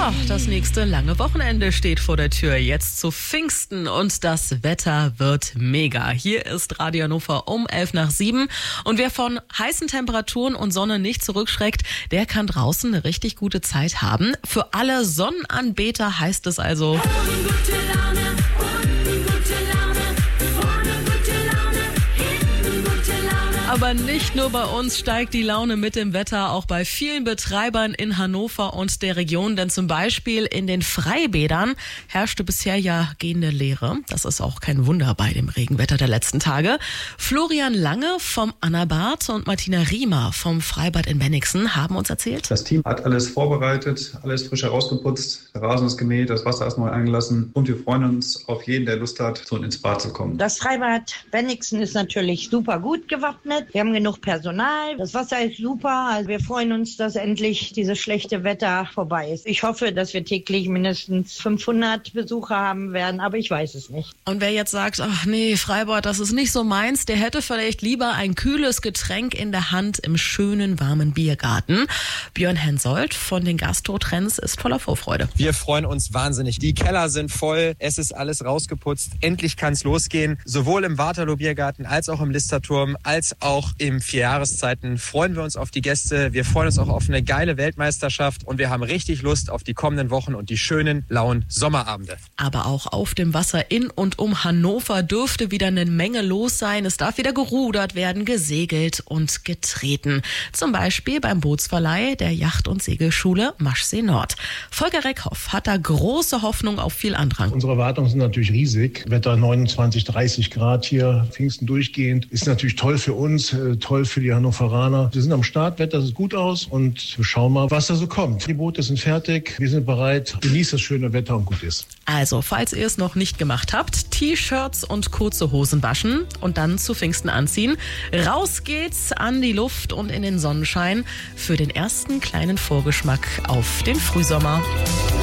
Ja, das nächste lange Wochenende steht vor der Tür. Jetzt zu Pfingsten und das Wetter wird mega. Hier ist Radio Hannover um 6:55 und wer von heißen Temperaturen und Sonne nicht zurückschreckt, der kann draußen eine richtig gute Zeit haben. Für alle Sonnenanbeter heißt es also... Aber nicht nur bei uns steigt die Laune mit dem Wetter, auch bei vielen Betreibern in Hannover und der Region. Denn zum Beispiel in den Freibädern herrschte bisher ja gehende Leere. Das ist auch kein Wunder bei dem Regenwetter der letzten Tage. Florian Lange vom Annabad und Martina Riemer vom Freibad in Bennigsen haben uns erzählt. Das Team hat alles vorbereitet, alles frisch herausgeputzt. Der Rasen ist gemäht, das Wasser ist neu eingelassen. Und wir freuen uns auf jeden, der Lust hat, so ins Bad zu kommen. Das Freibad Bennigsen ist natürlich super gut gewappnet. Wir haben genug Personal. Das Wasser ist super. Also wir freuen uns, dass endlich dieses schlechte Wetter vorbei ist. Ich hoffe, dass wir täglich mindestens 500 Besucher haben werden, aber ich weiß es nicht. Und wer jetzt sagt, ach nee, Freibad, das ist nicht so meins, der hätte vielleicht lieber ein kühles Getränk in der Hand im schönen, warmen Biergarten. Björn Hensoldt von den Gastro-Trends ist voller Vorfreude. Wir freuen uns wahnsinnig. Die Keller sind voll, es ist alles rausgeputzt. Endlich kann es losgehen. Sowohl im Waterloo Biergarten als auch im Listerturm, als auch im 4 Jahreszeiten freuen wir uns auf die Gäste. Wir freuen uns auch auf eine geile Weltmeisterschaft und wir haben richtig Lust auf die kommenden Wochen und die schönen, lauen Sommerabende. Aber auch auf dem Wasser in und um Hannover dürfte wieder eine Menge los sein. Es darf wieder gerudert werden, gesegelt und getreten. Zum Beispiel beim Bootsverleih der Yacht- und Segelschule Maschsee Nord. Volker Reckhoff hat da große Hoffnung auf viel Andrang. Unsere Erwartungen sind natürlich riesig. Wetter 29, 30 Grad hier, Pfingsten durchgehend. Ist natürlich toll für uns, toll für die Hannoveraner. Wir sind am Start, Wetter sieht gut aus und wir schauen mal, was da so kommt. Die Boote sind fertig, wir sind bereit. Genießt das schöne Wetter und gut ist. Also, falls ihr es noch nicht gemacht habt, T-Shirts und kurze Hosen waschen und dann zu Pfingsten anziehen. Raus geht's an die Luft und in den Sonnenschein für den ersten kleinen Vorgeschmack auf den Frühsommer.